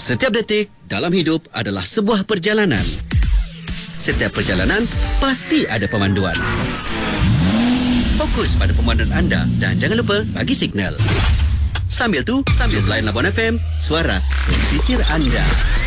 Setiap detik dalam hidup adalah sebuah perjalanan. Setiap perjalanan pasti ada pemanduan. Fokus pada pemanduan anda dan jangan lupa bagi signal. Sambil layan Labuan FM, suara pesisir anda.